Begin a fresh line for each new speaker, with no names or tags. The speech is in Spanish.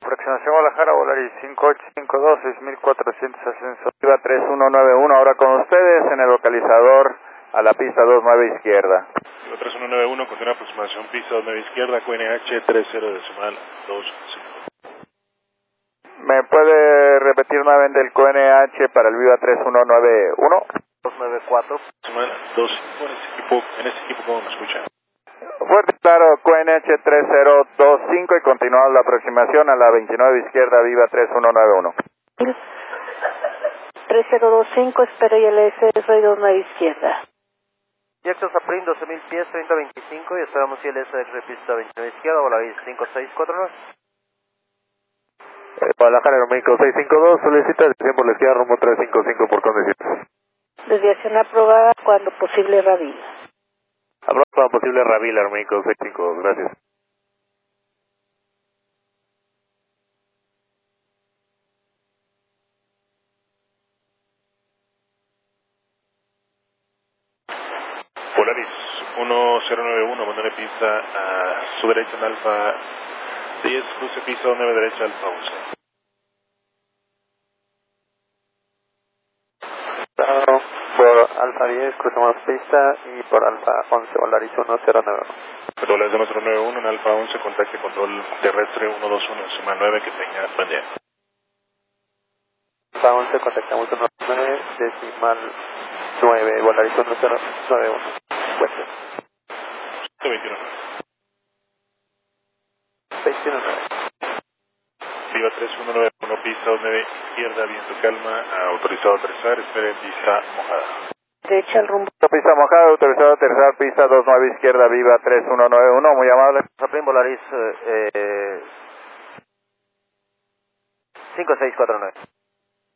Aproximación Guadalajara, Volaris 5852, 6400 ascenso, Viva 3191, ahora con ustedes en el localizador a la pista 29 izquierda.
Viva 3191, continúa aproximación pista 29 izquierda, QNH 30 decimal 25.
¿Me puede repetir nuevamente el QNH para el Viva 3191?
294.
Decimal 25, en este equipo, ¿cómo me escucha?
Fuerte claro, QNH 3025 y continuamos la aproximación a la 29 izquierda, Viva 3191.
3025, espero y LS, soy 29 izquierda.
Jackson Saprim, 12.000 pies, 3025 y esperamos ILS de pista 29 izquierda, Volaris 5649.
Guadalajara, Aeroméxico 652, solicita desviación por la izquierda, rumbo 355 por condiciones.
Desviación aprobada cuando posible Ravila.
Aprobado posible Ravila, Aeroméxico 652, gracias.
Polaris 1091, mandale pista a su derecha en Alfa 10, cruce pista 9 derecha Alfa 11.
Por Alfa 10, cruzamos pista y por Alfa 11, Volaris 1091.
Control de nuestro 91 en Alfa 11, contacte control terrestre 121, decimal 9, que tenga buen día.
Alfa 11, contactamos 19, decimal 9, Volaris 1091. Buen día.
121.
619.
Viva 3191, pista 9 izquierda, viento calma, autorizado a aterrizar, espera en pista mojada.
Derecha al rumbo.
Pista mojada, autorizado a aterrizar, pista 29 izquierda, Viva 3191, muy amable.
Saprim, Volaris 5649.